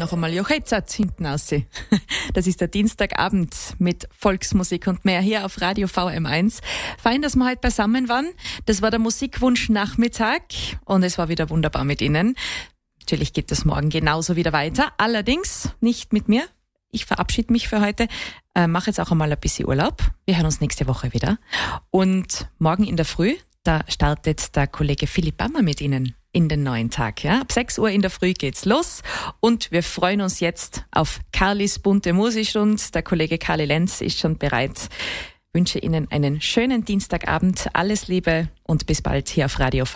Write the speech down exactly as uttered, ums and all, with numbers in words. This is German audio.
noch einmal Jochezat hinten raus. Das ist der Dienstagabend mit Volksmusik und mehr hier auf Radio V M eins. Fein, dass wir heute beisammen waren. Das war der Musikwunsch Nachmittag und es war wieder wunderbar mit Ihnen. Natürlich geht es morgen genauso wieder weiter. Allerdings nicht mit mir. Ich verabschiede mich für heute, äh, mache jetzt auch einmal ein bisschen Urlaub. Wir hören uns nächste Woche wieder. Und morgen in der Früh, da startet der Kollege Philipp Bammer mit Ihnen in den neuen Tag. Ja? Ab sechs Uhr in der Früh geht's los und wir freuen uns jetzt auf Carlis bunte Musikstunde. Der Kollege Carli Lenz ist schon bereit. Ich wünsche Ihnen einen schönen Dienstagabend. Alles Liebe und bis bald hier auf Radio V.